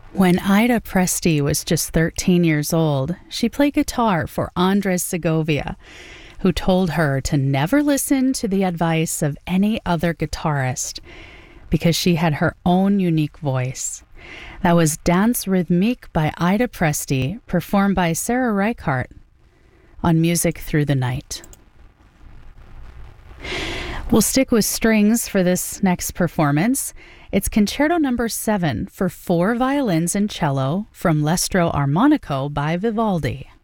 When Ida Presti was just 13 years old, she played guitar for Andres Segovia, who told her to never listen to the advice of any other guitarist because she had her own unique voice. That was Danse Rhythmique by Ida Presti, performed by Sarah Reichardt on Music Through the Night. We'll stick with strings for this next performance. It's Concerto No. 7 for 4 violins and cello from L'Estro Armonico by Vivaldi.